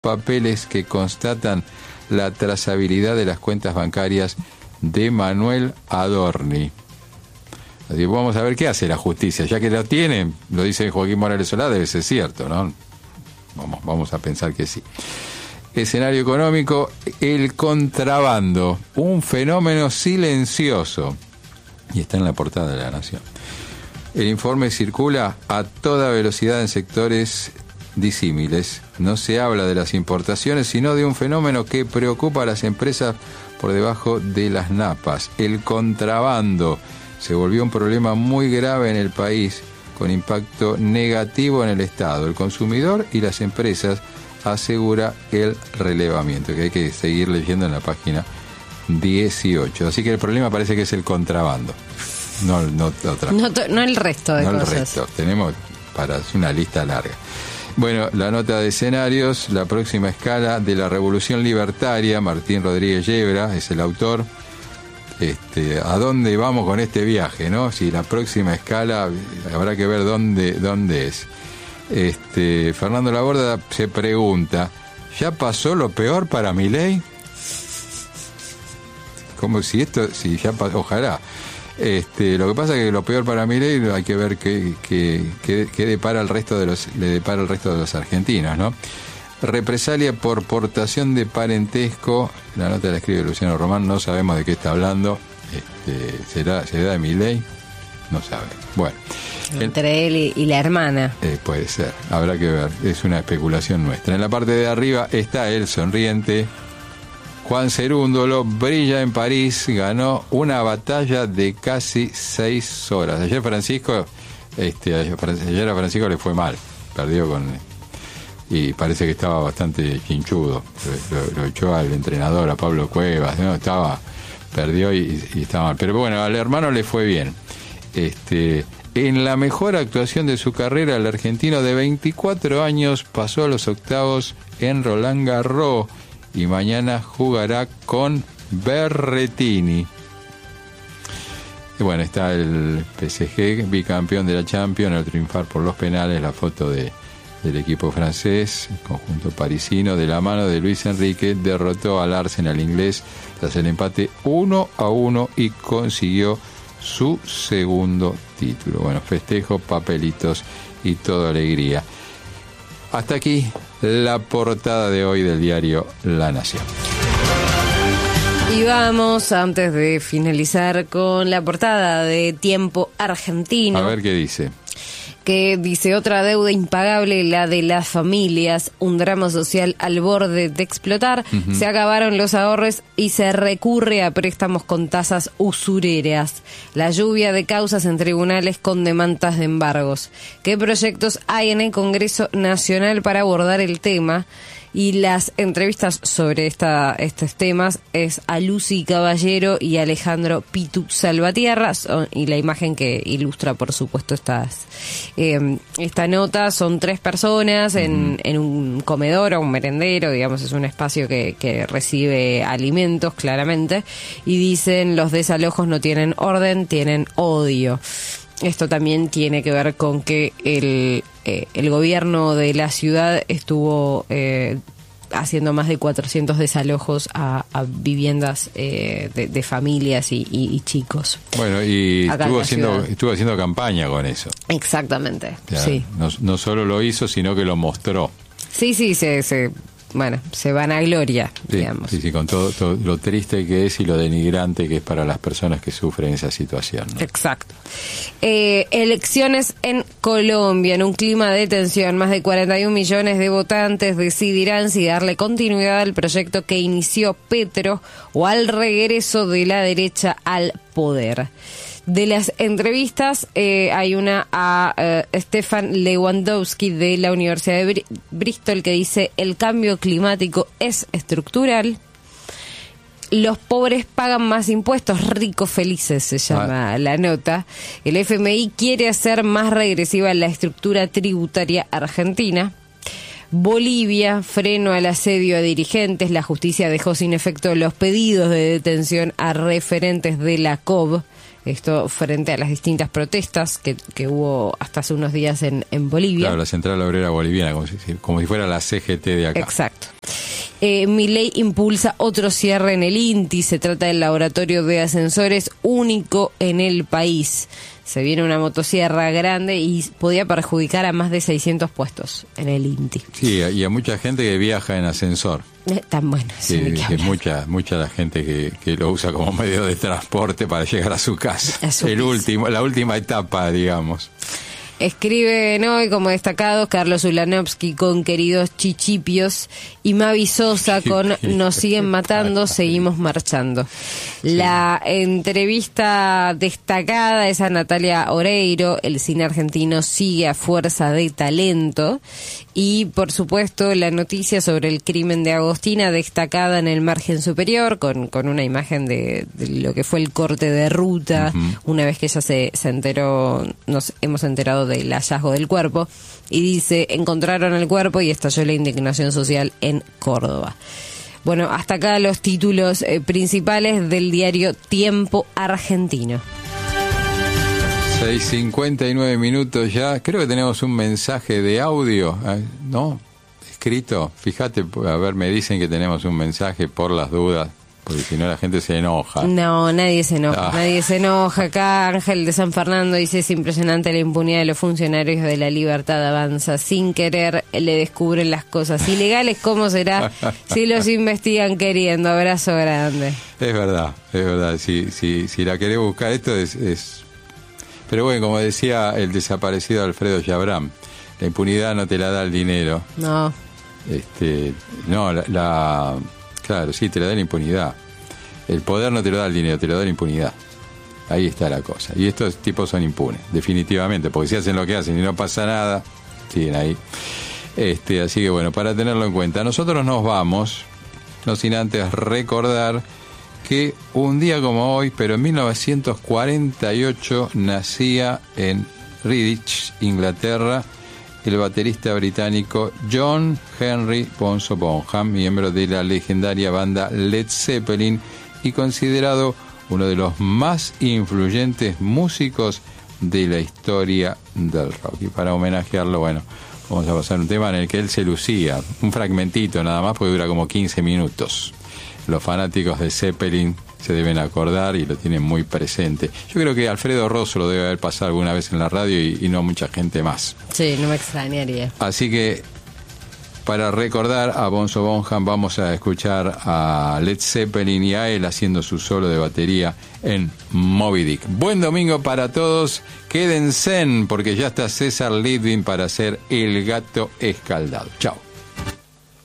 papeles que constatan la trazabilidad de las cuentas bancarias de Manuel Adorni. Así que vamos a ver qué hace la justicia. Ya que lo tienen, lo dice Joaquín Morales Solá, debe ser cierto, ¿no? Vamos a pensar que sí. Escenario económico, el contrabando, un fenómeno silencioso. Y está en la portada de La Nación. El informe circula a toda velocidad en sectores disímiles. No se habla de las importaciones, sino de un fenómeno que preocupa a las empresas por debajo de las napas. El contrabando se volvió un problema muy grave en el país, con impacto negativo en el Estado, el consumidor y las empresas, asegura el relevamiento, que hay que seguir leyendo en la página 18. Así que el problema parece que es el contrabando, no otra. No el resto de no cosas. El resto. Tenemos para una lista larga. Bueno, la nota de escenarios, la próxima escala de la Revolución Libertaria, Martín Rodríguez Yebra es el autor. ¿A dónde vamos con este viaje, no? Si la próxima escala habrá que ver dónde es. Fernando Laborda se pregunta, ¿ya pasó lo peor para Milei? Como si ya pasó, ojalá. Lo que pasa es que lo peor para Milei hay que ver qué le depara el resto de los argentinos, ¿no? Represalia por portación de parentesco, la nota la escribe Luciano Román, no sabemos de qué está hablando. ¿Será de Milei? No sabemos. Bueno, entre él y la hermana. Puede ser, habrá que ver, es una especulación nuestra. En la parte de arriba está el sonriente Juan Cerúndolo, brilla en París, ganó una batalla de casi 6 horas. Ayer a Francisco le fue mal, perdió y parece que estaba bastante chinchudo. Lo echó al entrenador, a Pablo Cuevas, ¿no? Perdió y estaba mal. Pero bueno, al hermano le fue bien. En la mejor actuación de su carrera, el argentino de 24 años pasó a los octavos en Roland Garros y mañana jugará con Berrettini. Y bueno, está el PSG, bicampeón de la Champions, al triunfar por los penales, la foto del equipo francés, el conjunto parisino, de la mano de Luis Enrique, derrotó al Arsenal inglés tras el empate 1-1 y consiguió su segundo título. Bueno, festejo, papelitos y toda alegría. Hasta aquí la portada de hoy del diario La Nación. Y vamos, antes de finalizar, con la portada de Tiempo Argentino. A ver qué dice. Que dice: otra deuda impagable, la de las familias, un drama social al borde de explotar. Uh-huh. Se acabaron los ahorros y se recurre a préstamos con tasas usureras. La lluvia de causas en tribunales con demandas de embargos. ¿Qué proyectos hay en el Congreso Nacional para abordar el tema? Y las entrevistas sobre estos temas es a Lucy Caballero y Alejandro Pitu Salvatierra, y la imagen que ilustra, por supuesto, esta nota son 3 personas en un comedor o un merendero, digamos, es un espacio que recibe alimentos, claramente, y dicen: los desalojos no tienen orden, tienen odio. Esto también tiene que ver con que el gobierno de la ciudad estuvo haciendo más de 400 desalojos a viviendas de familias y chicos. Bueno, y estuvo haciendo campaña con eso. Exactamente, o sea, sí. No solo lo hizo, sino que lo mostró. Sí, se vanagloria, digamos. Sí, con todo lo triste que es y lo denigrante que es para las personas que sufren esa situación, ¿no? Exacto. Elecciones en Colombia, en un clima de tensión. Más de 41 millones de votantes decidirán si darle continuidad al proyecto que inició Petro o al regreso de la derecha al poder. De las entrevistas, hay una a Stefan Lewandowski de la Universidad de Bristol que dice: el cambio climático es estructural. Los pobres pagan más impuestos, ricos felices se llama la nota. El FMI quiere hacer más regresiva la estructura tributaria argentina. Bolivia, freno al asedio a dirigentes. La justicia dejó sin efecto los pedidos de detención a referentes de la COB. Esto frente a las distintas protestas que hubo hasta hace unos días en Bolivia. Claro, la Central Obrera Boliviana, como si fuera la CGT de acá. Exacto. Milei impulsa otro cierre en el INTI. Se trata del laboratorio de ascensores único en el país. Se viene una motosierra grande y podía perjudicar a más de 600 puestos en el INTI. Sí, y a mucha gente que viaja en ascensor. Tan bueno. Sí, mucha la gente que lo usa como medio de transporte para llegar a su casa. La última etapa, digamos. Escriben hoy como destacados Carlos Ulanovsky con Queridos Chichipios y Mavi Sosa con Nos siguen matando, seguimos marchando. La entrevista destacada es a Natalia Oreiro. El cine argentino sigue a fuerza de talento. Y por supuesto la noticia sobre el crimen de Agostina destacada en el margen superior con una imagen de lo que fue el corte de ruta. Una vez que ella se enteró, nos hemos enterado del hallazgo del cuerpo, y dice: encontraron el cuerpo y estalló la indignación social en Córdoba. Bueno, hasta acá los títulos principales del diario Tiempo Argentino. 6:59 minutos ya. Creo que tenemos un mensaje de audio, ¿no? Escrito. Fíjate, a ver, me dicen que tenemos un mensaje por las dudas, porque si no la gente se enoja. No, nadie se enoja, nadie se enoja. Acá Ángel de San Fernando dice: es impresionante la impunidad de los funcionarios de la Libertad Avanza. Sin querer le descubren las cosas ilegales. ¿Cómo será si los investigan queriendo? Abrazo grande. Es verdad. Si la querés buscar, esto es... Pero bueno, como decía el desaparecido Alfredo Yabram, la impunidad no te la da el dinero. No. Claro, sí, te la da la impunidad. El poder no te lo da el dinero, te lo da la impunidad. Ahí está la cosa. Y estos tipos son impunes, definitivamente, porque si hacen lo que hacen y no pasa nada, siguen ahí. Así que bueno, para tenerlo en cuenta. Nosotros nos vamos, no sin antes recordar que un día como hoy, pero en 1948, nacía en Redditch, Inglaterra, el baterista británico John Henry Bonham, miembro de la legendaria banda Led Zeppelin y considerado uno de los más influyentes músicos de la historia del rock. Y para homenajearlo, bueno, vamos a pasar un tema en el que él se lucía, un fragmentito nada más, porque dura como 15 minutos. Los fanáticos de Zeppelin se deben acordar y lo tienen muy presente. Yo creo que Alfredo Rosso lo debe haber pasado alguna vez en la radio y no mucha gente más. Sí, no me extrañaría. Así que para recordar a Bonzo Bonham vamos a escuchar a Led Zeppelin y a él haciendo su solo de batería en Moby Dick. Buen domingo para todos. Quédense porque ya está César Lidwin para hacer El Gato Escaldado. Chao.